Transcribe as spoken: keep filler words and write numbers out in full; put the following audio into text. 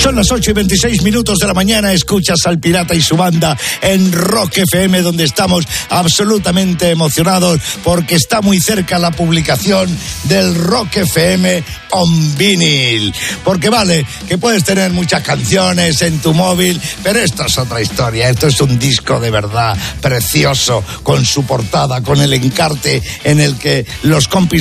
Son las ocho y veintiséis minutos de la mañana, escuchas al Pirata y su banda en Rock F M, donde estamos absolutamente emocionados porque está muy cerca la publicación del Rock F M on vinil. Porque vale, que puedes tener muchas canciones en tu móvil, pero esto es otra historia. Esto es un disco de verdad precioso, con su portada, con el encarte en el que los compis